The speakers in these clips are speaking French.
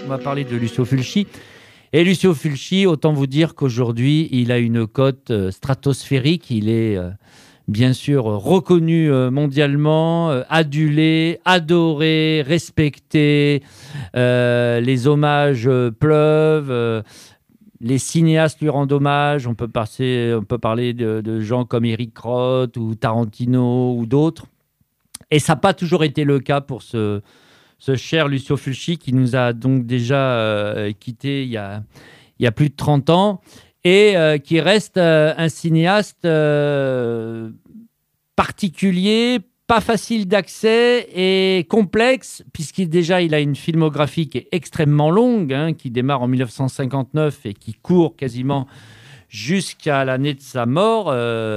On va parler de Lucio Fulci. Et Lucio Fulci, autant vous dire qu'aujourd'hui, il a une cote stratosphérique. Il est bien sûr reconnu mondialement, adulé, adoré, respecté. Les hommages pleuvent. Les cinéastes lui rendent hommage. On peut parler de gens comme Eric Roth ou Tarantino ou d'autres. Et ça n'a pas toujours été le cas pour ce cher Lucio Fulci qui nous a donc déjà quittés il y a plus de 30 ans et qui reste un cinéaste particulier, pas facile d'accès et complexe, puisqu'il il a une filmographie qui est extrêmement longue, qui démarre en 1959 et qui court quasiment jusqu'à l'année de sa mort,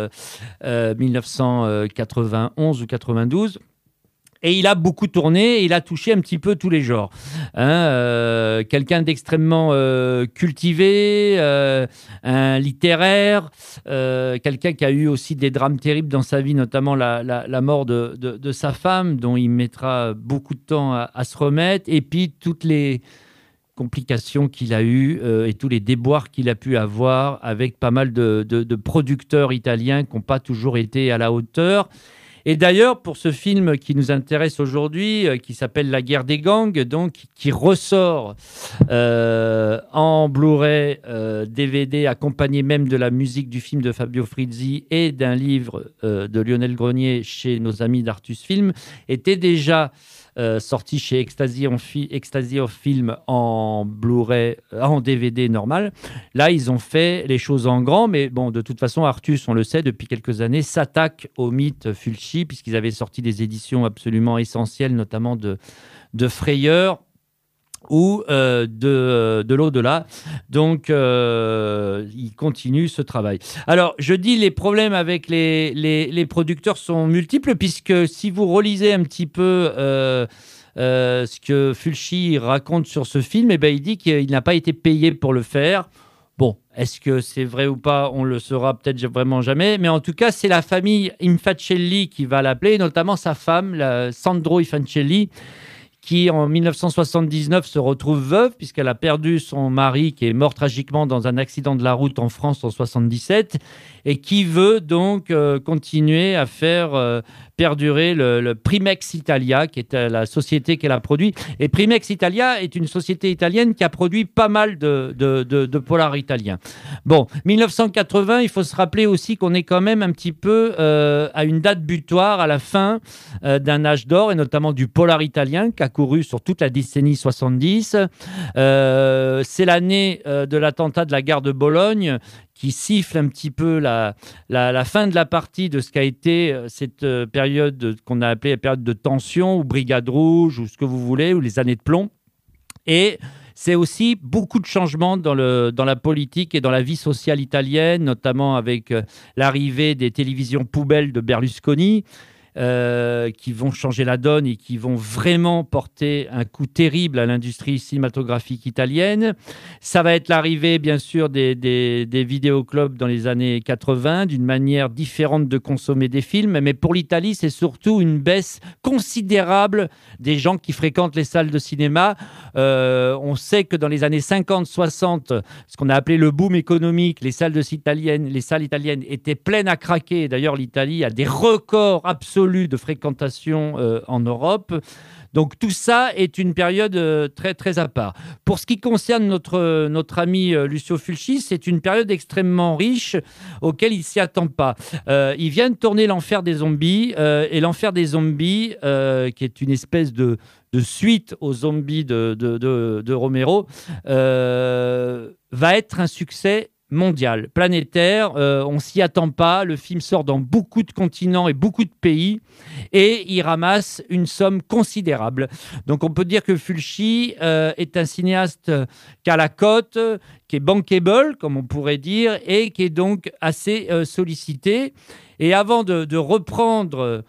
1991 ou 92. Et il a beaucoup tourné, et il a touché un petit peu tous les genres. Quelqu'un d'extrêmement cultivé, un littéraire, quelqu'un qui a eu aussi des drames terribles dans sa vie, notamment la mort de sa femme, dont il mettra beaucoup de temps à se remettre, et puis toutes les complications qu'il a eues et tous les déboires qu'il a pu avoir avec pas mal de producteurs italiens qui n'ont pas toujours été à la hauteur. Et d'ailleurs, pour ce film qui nous intéresse aujourd'hui, qui s'appelle La guerre des gangs, donc, qui ressort en Blu-ray, DVD, accompagné même de la musique du film de Fabio Frizzi et d'un livre de Lionel Grenier chez nos amis d'Artus Film, était déjà sorti chez Ecstasy of Film en Blu-ray, en DVD normal. Là, ils ont fait les choses en grand, mais bon, de toute façon, Artus, on le sait, depuis quelques années, s'attaque au mythe Fulci, puisqu'ils avaient sorti des éditions absolument essentielles, notamment de Frayeur ou de l'au-delà. Donc, il continue ce travail. Alors, je dis les problèmes avec les producteurs sont multiples, puisque si vous relisez un petit peu ce que Fulci raconte sur ce film, eh ben, il dit qu'il n'a pas été payé pour le faire. Bon, est-ce que c'est vrai ou pas? On le saura peut-être vraiment jamais. Mais en tout cas, c'est la famille Infancelli qui va l'appeler, notamment sa femme, Sandro Infancelli, qui en 1979 se retrouve veuve puisqu'elle a perdu son mari qui est mort tragiquement dans un accident de la route en France en 77 et qui veut donc continuer à faire perdurer le Primex Italia, qui est la société qu'elle a produit. Et Primex Italia est une société italienne qui a produit pas mal de polars italiens. Bon, 1980, il faut se rappeler aussi qu'on est quand même un petit peu à une date butoir, à la fin d'un âge d'or, et notamment du polar italien, qui a couru sur toute la décennie 70. C'est l'année de l'attentat de la gare de Bologne, qui siffle un petit peu la fin de la partie de ce qu'a été cette période qu'on a appelée la période de tension, ou Brigade Rouge, ou ce que vous voulez, ou les années de plomb. Et c'est aussi beaucoup de changements dans la politique et dans la vie sociale italienne, notamment avec l'arrivée des télévisions poubelles de Berlusconi, qui vont changer la donne et qui vont vraiment porter un coup terrible à l'industrie cinématographique italienne. Ça va être l'arrivée, bien sûr, des vidéoclubs dans les années 80, d'une manière différente de consommer des films. Mais pour l'Italie, c'est surtout une baisse considérable des gens qui fréquentent les salles de cinéma. On sait que dans les années 50-60, ce qu'on a appelé le boom économique, les salles italiennes étaient pleines à craquer. D'ailleurs, l'Italie a des records absolus de fréquentation en Europe. Donc tout ça est une période très, très à part. Pour ce qui concerne notre ami Lucio Fulci, c'est une période extrêmement riche auquel il ne s'y attend pas. Il vient de tourner L'Enfer des zombies, et L'Enfer des zombies, qui est une espèce de suite aux zombies de Romero, va être un succès mondial, planétaire. On s'y attend pas. Le film sort dans beaucoup de continents et beaucoup de pays et il ramasse une somme considérable. Donc on peut dire que Fulci est un cinéaste qui a la cote, qui est bankable, comme on pourrait dire, et qui est donc assez sollicité. Et avant de reprendre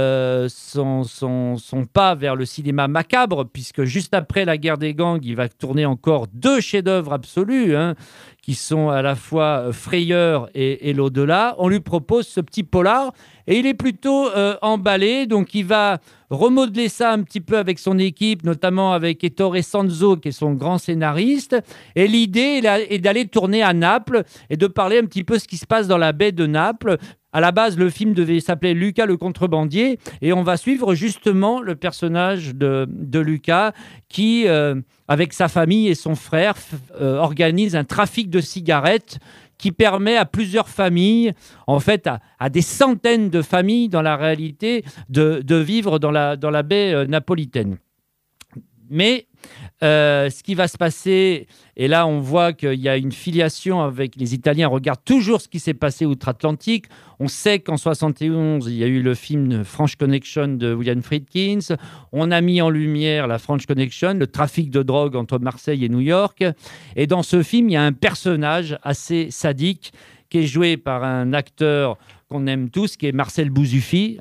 son pas vers le cinéma macabre, puisque juste après La guerre des gangs, il va tourner encore 2 chefs-d'œuvre absolus, qui sont à la fois Frayeur et l'au-delà, on lui propose ce petit polar. Et il est plutôt emballé, donc il va remodeler ça un petit peu avec son équipe, notamment avec Ettore Sanzo, qui est son grand scénariste. Et l'idée est d'aller tourner à Naples et de parler un petit peu ce qui se passe dans la baie de Naples. À la base, le film devait s'appeler Luca le contrebandier, et on va suivre justement le personnage de Luca qui, avec sa famille et son frère, organise un trafic de cigarettes qui permet à plusieurs familles, en fait à des centaines de familles dans la réalité, de vivre dans la baie napolitaine. Mais ce qui va se passer, et là on voit qu'il y a une filiation avec les Italiens, on regarde toujours ce qui s'est passé outre-Atlantique. On sait qu'en 71, il y a eu le film French Connection de William Friedkin. On a mis en lumière la French Connection, le trafic de drogue entre Marseille et New York. Et dans ce film, il y a un personnage assez sadique qui est joué par un acteur qu'on aime tous, qui est Marcel Bouzoufi.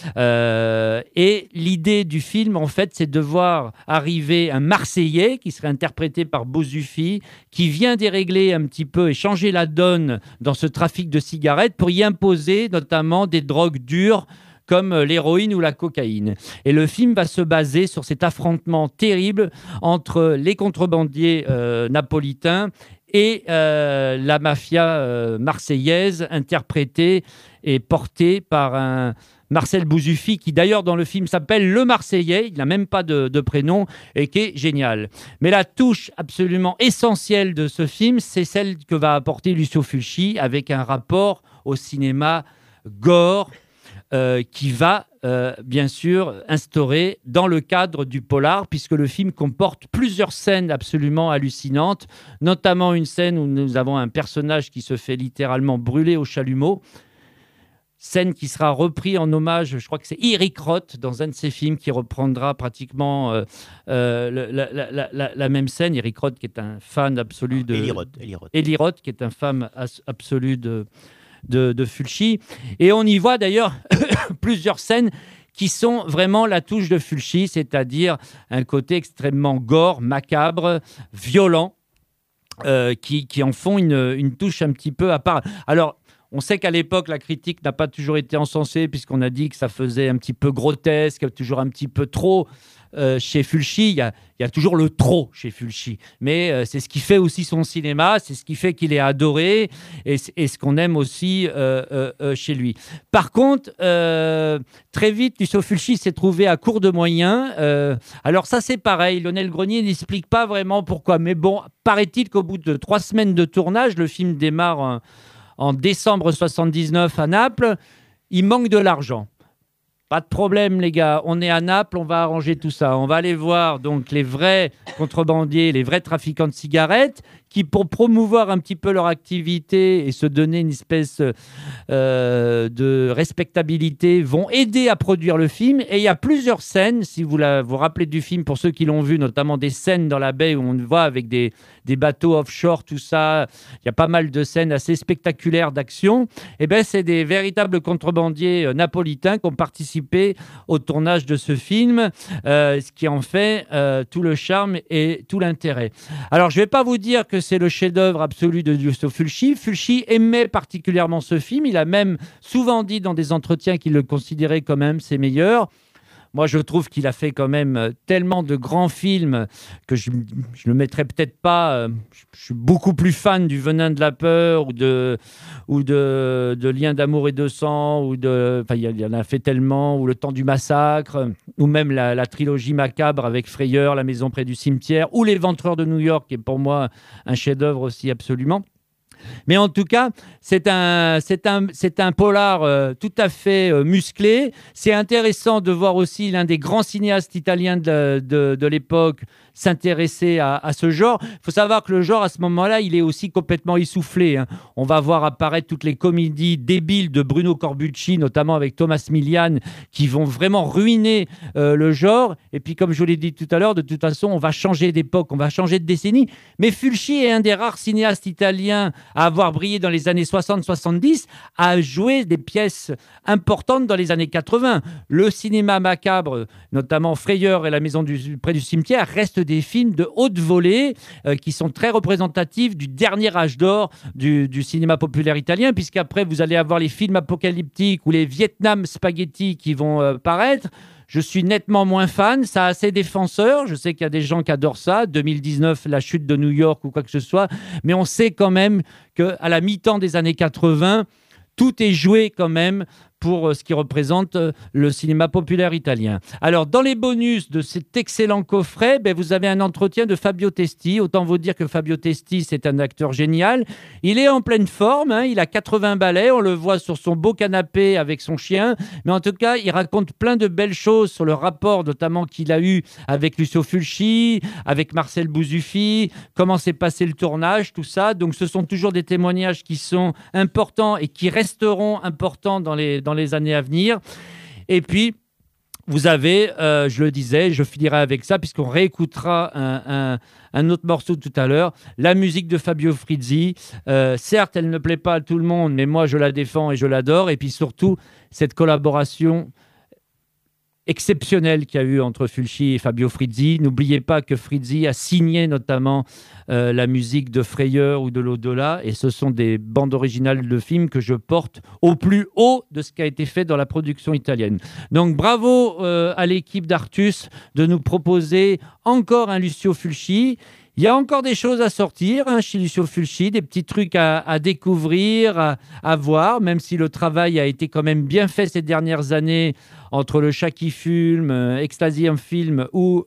Et l'idée du film, en fait, c'est de voir arriver un Marseillais qui serait interprété par Bouzoufi, qui vient dérégler un petit peu et changer la donne dans ce trafic de cigarettes pour y imposer notamment des drogues dures comme l'héroïne ou la cocaïne. Et le film va se baser sur cet affrontement terrible entre les contrebandiers napolitains et la mafia marseillaise, interprétée et portée par un Marcel Bouzoufi, qui d'ailleurs dans le film s'appelle Le Marseillais, il n'a même pas de prénom, et qui est génial. Mais la touche absolument essentielle de ce film, c'est celle que va apporter Lucio Fulci, avec un rapport au cinéma gore, qui va bien sûr instauré dans le cadre du polar, puisque le film comporte plusieurs scènes absolument hallucinantes, notamment une scène où nous avons un personnage qui se fait littéralement brûler au chalumeau, scène qui sera reprise en hommage, je crois que c'est Eric Roth, dans un de ses films, qui reprendra pratiquement la même scène. Eric Roth, qui est un fan absolu de... Eli Roth, qui est un fan absolu de Fulci. Et on y voit d'ailleurs plusieurs scènes qui sont vraiment la touche de Fulci, c'est-à-dire un côté extrêmement gore, macabre, violent, qui en font une touche un petit peu à part. Alors, on sait qu'à l'époque, la critique n'a pas toujours été encensée, puisqu'on a dit que ça faisait un petit peu grotesque, toujours un petit peu trop. Chez Fulci, il y a toujours le trop chez Fulci. Mais c'est ce qui fait aussi son cinéma, c'est ce qui fait qu'il est adoré et ce qu'on aime aussi chez lui. Par contre, très vite, Lucio Fulci s'est trouvé à court de moyens. Alors ça, c'est pareil. Lionel Grenier n'explique pas vraiment pourquoi. Mais bon, paraît-il qu'au bout de 3 semaines de tournage, le film démarre en décembre 79 à Naples, il manque de l'argent. Pas de problème, les gars. On est à Naples, on va arranger tout ça. On va aller voir donc les vrais contrebandiers, les vrais trafiquants de cigarettes, qui, pour promouvoir un petit peu leur activité et se donner une espèce de respectabilité, vont aider à produire le film. Et il y a plusieurs scènes, si vous vous rappelez du film, pour ceux qui l'ont vu, notamment des scènes dans la baie où on voit avec des bateaux offshore, tout ça. Il y a pas mal de scènes assez spectaculaires d'action. Et ben, c'est des véritables contrebandiers napolitains qui ont participé au tournage de ce film, ce qui en fait tout le charme et tout l'intérêt. Alors, je ne vais pas vous dire que c'est le chef-d'œuvre absolu de Lucio Fulci. Fulci aimait particulièrement ce film. Il a même souvent dit dans des entretiens qu'il le considérait quand même ses meilleurs. Moi, je trouve qu'il a fait quand même tellement de grands films que je ne le mettrais peut-être pas. Je suis beaucoup plus fan du Venin de la peur ou de Liens d'amour et de sang. Enfin, il en a fait tellement. Ou Le Temps du massacre. Ou même la trilogie macabre avec Frayeur, La maison près du cimetière. Ou L'Éventreur de New York, qui est pour moi un chef-d'œuvre aussi absolument. Mais en tout cas, c'est un polar tout à fait musclé. C'est intéressant de voir aussi l'un des grands cinéastes italiens de l'époque s'intéresser à ce genre. Il faut savoir que le genre, à ce moment-là, il est aussi complètement essoufflé. On va voir apparaître toutes les comédies débiles de Bruno Corbucci, notamment avec Thomas Milian, qui vont vraiment ruiner le genre. Et puis, comme je vous l'ai dit tout à l'heure, de toute façon, on va changer d'époque, on va changer de décennie. Mais Fulci est un des rares cinéastes italiens à avoir brillé dans les années 60-70, a joué des pièces importantes dans les années 80. Le cinéma macabre, notamment Frayeur et La Maison près du cimetière, restent des films de haute volée qui sont très représentatifs du dernier âge d'or du cinéma populaire italien, puisqu'après, vous allez avoir les films apocalyptiques ou les Vietnam spaghetti qui vont paraître. Je suis nettement moins fan, ça a ses défenseurs, je sais qu'il y a des gens qui adorent ça, 2019, la chute de New York ou quoi que ce soit, mais on sait quand même qu'à la mi-temps des années 80, tout est joué quand même pour ce qui représente le cinéma populaire italien. Alors, dans les bonus de cet excellent coffret, vous avez un entretien de Fabio Testi. Autant vous dire que Fabio Testi, c'est un acteur génial. Il est en pleine forme, hein, il a 80 balais, on le voit sur son beau canapé avec son chien. Mais en tout cas, il raconte plein de belles choses sur le rapport notamment qu'il a eu avec Lucio Fulci, avec Marcel Bouzuffi, comment s'est passé le tournage, tout ça. Donc, ce sont toujours des témoignages qui sont importants et qui resteront importants dans les années à venir. Et puis, vous avez, je le disais, je finirai avec ça, puisqu'on réécoutera un autre morceau tout à l'heure, la musique de Fabio Frizzi. Certes, elle ne plaît pas à tout le monde, mais moi, je la défends et je l'adore. Et puis surtout, cette collaboration exceptionnel qu'il y a eu entre Fulci et Fabio Frizzi. N'oubliez pas que Frizzi a signé notamment la musique de Frayeur ou de l'Au-delà, et ce sont des bandes originales de films que je porte au plus haut de ce qui a été fait dans la production italienne. Donc bravo à l'équipe d'Artus de nous proposer encore un Lucio Fulci. Il y a encore des choses à sortir chez Lucio Fulci, des petits trucs à découvrir, à voir, même si le travail a été quand même bien fait ces dernières années entre le Chat qui fume, Ecstasy en film ou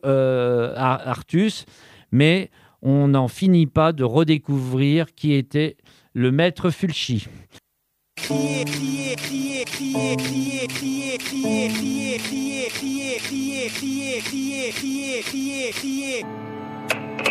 Artus. Mais on n'en finit pas de redécouvrir qui était le maître Fulci. Crier, crier, crier, crier, crier, crier, crier, crier, crier, crier, crier, crier, crier, crier, crier, crier.